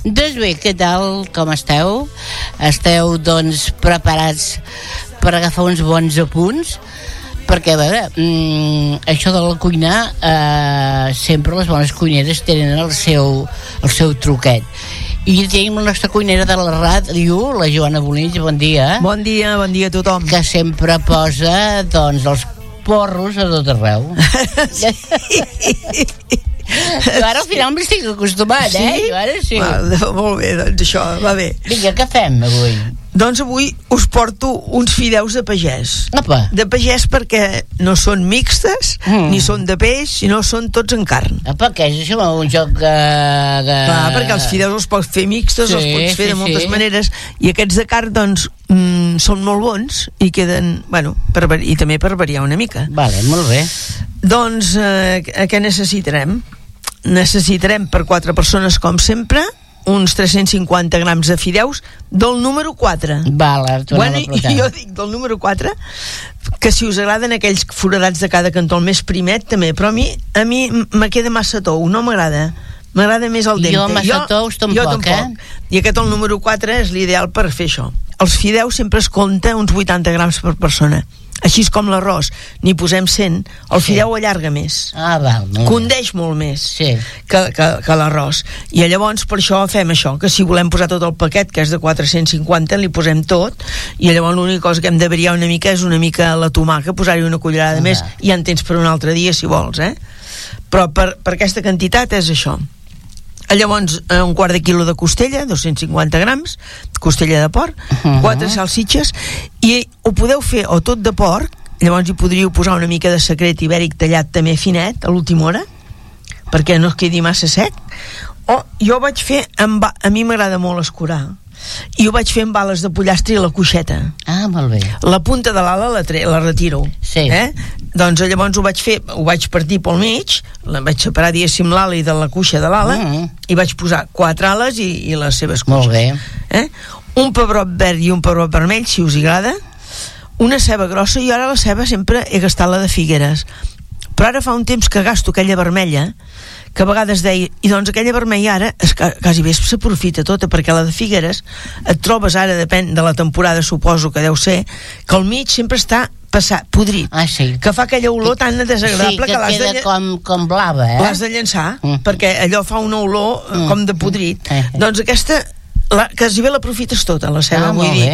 Doncs bé, què tal? Com esteu? Esteu, doncs, preparats per agafar uns bons apunts? Perquè, a veure, això de la cuina, sempre les bones cuineres tenen el seu truquet. I tenim la nostra cuinera de la ràdio, la Joana Bonills, bon dia. Bon dia a tothom. Que sempre posa, doncs, els porros a tot arreu. Jo ara al final m'estic acostumat, sí? Jo ara sí. Molt bé, doncs això, va bé. Vinga, què fem avui? Doncs avui us porto uns fideus de pagès. Apa. De pagès perquè no són mixtes, ni són de peix, sinó són tots en carn. Apa, què és això? Un joc de... Clar, perquè els fideus els pots fer mixtes, els pots fer de moltes maneres, i aquests de carn, doncs, són molt bons i queden, bueno, i també per variar una mica. Vale, molt bé. Doncs, què necessitarem? Necessitarem per 4 persones, com sempre, uns 350 grams de fideus del número 4. Vale, jo dic del número 4, que si us agraden aquells foradats de cada cantó, el més primet també, però a mi me queda massa tou, no m'agrada. M'agrada més el dente. Jo massa tous tampoc, I aquest, el número 4, és l'ideal per fer això. Els fideus sempre es compta uns 80 grams per persona. Així com l'arròs, n'hi posem 100, el fideu allarga més. Ah, val. Condeix molt més sí. que l'arròs. I llavors per això fem això, que si volem posar tot el paquet, que és de 450, li posem tot, i llavors l'única cosa que hem de variar una mica és una mica la tomaca, posar-hi una cullerada més, i ja en tens per un altre dia si vols, Però per aquesta quantitat és això. Llavors, un quart de quilo de costella, 250 grams, costella de porc, 4 salsitxes, i ho podeu fer o tot de porc, llavors hi podríeu posar una mica de secret ibèric tallat també finet a l'última hora, perquè no es quedi massa sec, o jo vaig fer, a mi m'agrada molt escurar, i ho vaig fer amb bales de pollastre i la cuixeta. Ah, molt bé. La punta de l'ala la retiro. Sí. Doncs llavors ho vaig partir pel mig, vaig separar, diguéssim, l'ala i de la cuixa de l'ala, i vaig posar 4 ales i les seves cuixes. Molt bé. Un pebrot verd i un pebrot vermell, si us agrada, una ceba grossa, i ara la ceba sempre he gastat la de Figueres, però ara fa un temps que gasto aquella vermella, que a vegades deia, i doncs aquella vermella ara quasi bé s'aprofita tota, perquè la de Figueres et trobes ara, depèn de la temporada, suposo que deu ser, que al mig sempre està podrit, que fa aquella olor tan desagradable que l'has de... Sí, que queda com blava, l'has de llençar, perquè allò fa una olor com de podrit. Doncs aquesta, quasi bé l'aprofites tota, la ceba, vull dir,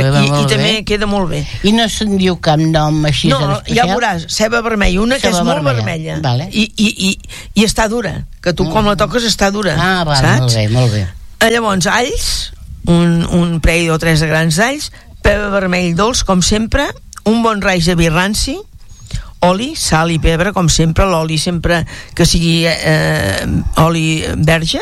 i també queda molt bé. I no se'n diu cap nom així especial? No, ja veuràs, ceba vermella, una que és molt vermella, i està dura, que tu com la toques està dura, saps? Molt bé. Llavors, alls, un parell o 3 de grans d'alls, pebre vermell dolç, com sempre, un bon raig de vi ranci, oli, sal i pebre, com sempre, l'oli sempre que sigui oli verge,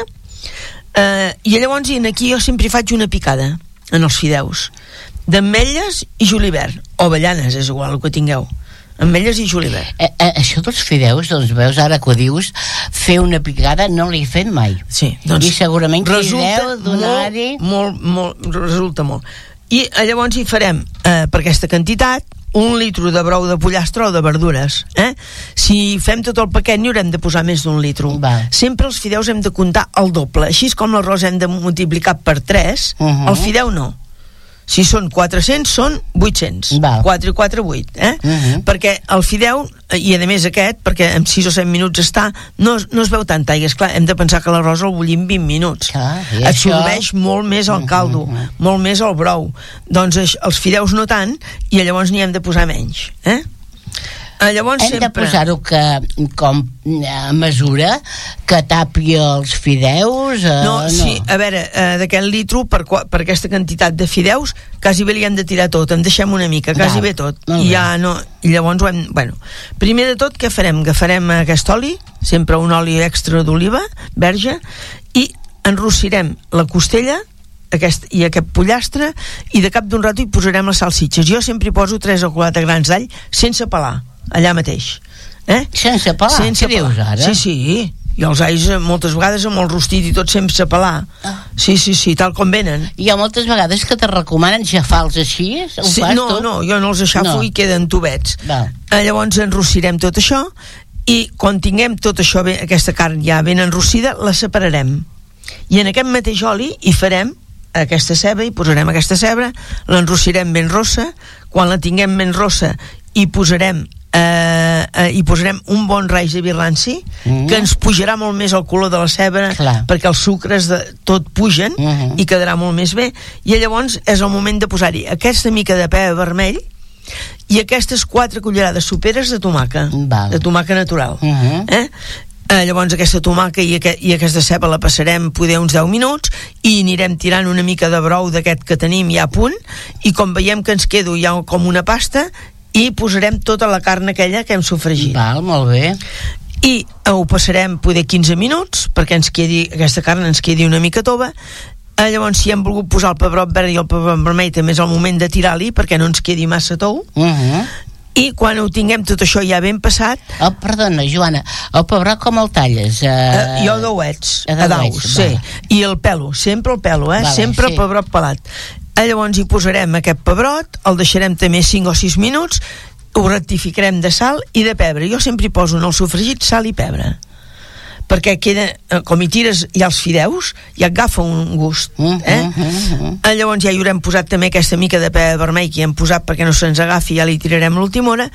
i llavors aquí jo sempre faig una picada en els fideus d'ametlles i julivert o avellanes, és igual el que tingueu, ametlles i julivert. Això dels fideus, doncs veus, ara que ho dius, fer una picada no l'he fet mai. Sí, doncs i segurament que deu donar-hi resulta molt. I llavors hi farem per aquesta quantitat 1 litre de brou de pollastre o de verdures. Si fem tot el paquet n'hi haurem de posar més d'1 litre. Sempre els fideus hem de comptar el doble, així com l'arròs hem de multiplicar per 3, el fideu no. Si són 400, són 800. 4 i 4, 8. Perquè el fideu, i a més aquest, perquè en 6 o 7 minuts està, no es veu tanta aigua. Esclar, hem de pensar que l'arròs el bullim 20 minuts. Absorbeix molt més el caldo, molt més el brou. Doncs els fideus no tant, i llavors n'hi hem de posar menys. Llavors hem de posar-ho com a mesura que tapi els fideus? Sí, a veure, d'aquest litro per aquesta quantitat de fideus quasi bé li hem de tirar tot, en deixem una mica, quasi bé tot, i llavors ho hem... Primer de tot, què farem? Agafarem aquest oli, sempre un oli extra d'oliva verge, i enrossirem la costella i aquest pollastre, i de cap d'un rato hi posarem les salsitxes. Jo sempre hi poso 3 o 4 grans d'all sense pelar, allà mateix. Sense pelar? Què dius ara? Sí, i els alls moltes vegades amb el rostit i tot sense pelar. Sí, tal com venen. Hi ha moltes vegades que te recomanen xafar-los així? No, jo no els aixafo i queden tubets. Llavors enrossirem tot això, i quan tinguem tot això, aquesta carn ja ben enrossida, la separarem. i en aquest mateix oli hi farem aquesta ceba, hi posarem aquesta ceba, l'enrossirem ben rossa. Quan la tinguem ben rossa hi posarem un bon raig de virlanci, que ens pujarà molt més el color de la ceba, perquè els sucres tot pugen i quedarà molt més bé. I llavors és el moment de posar-hi aquesta mica de pebre vermell i aquestes 4 cullerades soperes de tomàquet, de tomàquet natural. Llavors aquesta tomàquet i aquesta ceba la passarem poder uns 10 minuts i anirem tirant una mica de brou d'aquest que tenim ja a punt, i com veiem que ens queda ja com una pasta, i posarem tota la carn aquella que hem sofregit. Molt bé. I ho passarem poder 15 minuts perquè aquesta carn ens quedi una mica tova. Llavors, si hem volgut posar el pebrot verd i el pebrot vermell, també és el moment de tirar-li perquè no ens quedi massa tou. I quan ho tinguem tot això ja ben passat... Perdona, Joana, el pebrot com el talles? Jo a dauets, a daus, sí. I el pelo, sempre el pelo, sempre el pebrot pelat. Llavors hi posarem aquest pebrot, el deixarem també 5 o 6 minuts, ho rectificarem de sal i de pebre. Jo sempre hi poso en el sofregit sal i pebre, perquè queda, com hi tires ja els fideus, ja agafa un gust. Llavors ja hi haurem posat també aquesta mica de pebre vermell que hi hem posat perquè no se'ns agafi, ja li tirarem l'última hora,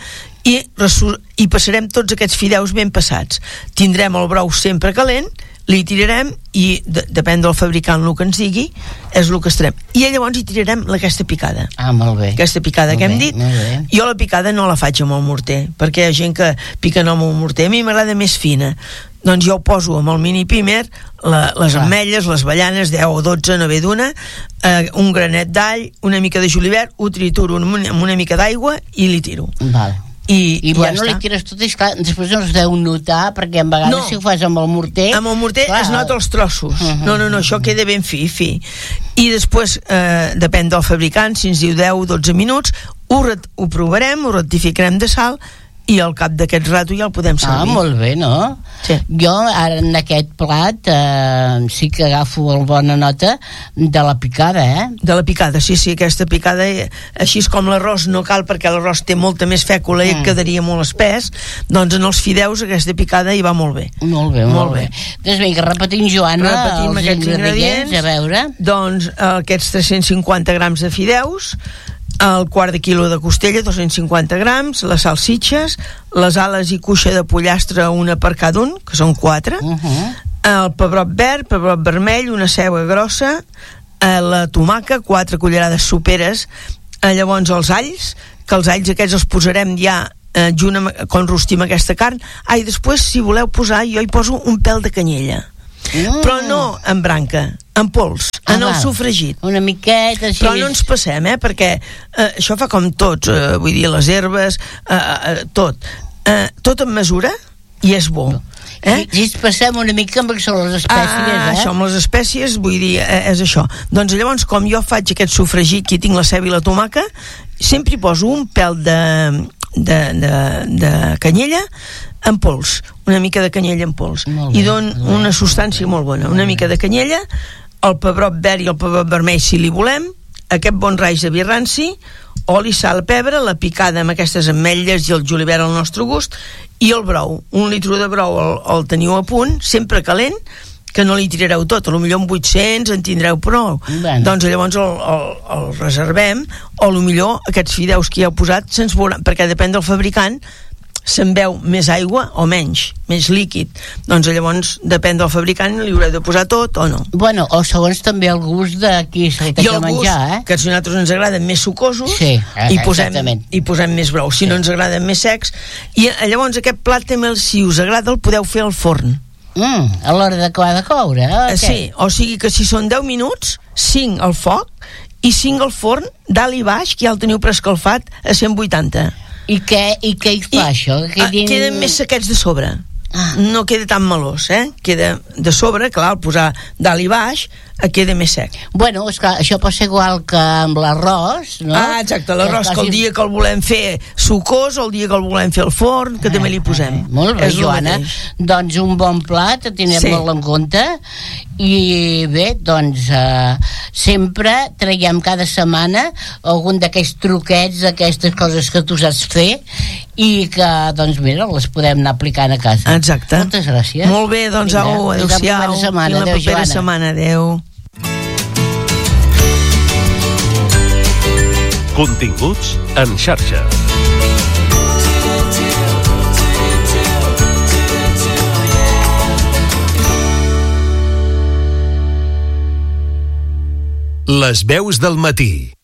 i passarem tots aquests fideus ben passats. Tindrem el brou sempre calent, li tirarem i depèn del fabricant el que ens digui, és el que estarem. I llavors hi tirarem aquesta picada. Molt bé. Aquesta picada que hem dit. Jo la picada no la faig amb el morter, perquè hi ha gent que pica no amb el morter. A mi m'agrada més fina. Doncs jo ho poso amb el mini pimer, les ametlles, les avellanes, 10 o 12, no ve d'una, un granet d'all, una mica de julivert, ho trituro amb una mica d'aigua i li tiro. I bueno, li tires tot i esclar, després no es deu notar, perquè a vegades si ho fas amb el morter es nota els trossos. No, això queda ben fi. I després depèn del fabricant, si ens diu 10-12 minuts, ho provarem, ho rectificarem de sal i al cap d'aquest rato ja el podem servir. Molt bé, no? Sí. Jo ara en aquest plat sí que agafo bona nota de la picada, De la picada, sí, aquesta picada, així com l'arròs no cal perquè l'arròs té molta més fècula i quedaria molt espès, doncs en els fideus aquesta picada hi va molt bé. Molt bé. Doncs vinga, repetim, Joana, els ingredients, a veure. Doncs aquests 350 grams de fideus, el quart de quilo de costella, 250 grams, les salsitxes, les ales i cuixa de pollastre, una per cada un, que són 4, el pebrot verd, pebrot vermell, una ceba grossa, la tomàquet, 4 cullerades soperes, llavors els alls, que els alls aquests els posarem ja junt amb, quan rostim aquesta carn. I després, si voleu posar, jo hi poso un pèl de canyella, però no en branca, en pols, en el sofregit. Una miqueta així. Però no ens passem, perquè això fa com tots, vull dir, les herbes, tot en mesura, i és bo. Si ens passem una mica amb les espècies, Això, amb les espècies, vull dir, és això. Doncs llavors, com jo faig aquest sofregit, que hi tinc la ceba i la tomàquet, sempre hi poso un pèl de canyella en pols, una mica de canyella en pols, i don una substància molt bona, una mica de canyella, el pebrot verd i el pebrot vermell si li volem, aquest bon raig de virranci, oli, sal, pebre, la picada amb aquestes ametlles i el julivert al nostre gust, i el brou, 1 litre de brou el teniu a punt, sempre calent, que no li tirareu tot, potser amb 800 en tindreu prou, doncs llavors el reservem, o potser aquests fideus que hi heu posat se'ns veuran, perquè depèn del fabricant, se'n veu més aigua o menys, més líquid, doncs llavors depèn del fabricant, li haureu de posar tot o no. Bueno, o segons també el gust de qui s'ha de menjar, que a nosaltres ens agraden més sucosos, i posem més brou, si no ens agraden més secs, i llavors aquest plat també, si us agrada, el podeu fer al forn. A l'hora d'acabar de coure, sí, o sigui que si són 10 minuts, 5 al foc i 5 al forn, dalt i baix, que ja el teniu preescalfat a 180. I què hi fa això? Queden més sequets de sobre, no queda tan melós, queda de sobre, clar, al posar dalt i baix queda més sec. Bueno, esclar, això pot ser igual que amb l'arròs, no? Exacte, l'arròs, que el dia que el volem fer sucós, el dia que el volem fer al forn, que també li posem. Molt bé, Joana, doncs un bon plat, tindrem molt en compte, i bé, doncs sempre traiem cada setmana algun d'aquests truquets, d'aquestes coses que tu saps fer, i que, doncs mira, les podem anar aplicant a casa. Exacte. Moltes gràcies. Molt bé, doncs au, adéu-siau. Fins la propera setmana. Adéu. Continguts en xarxa. Les veus del matí.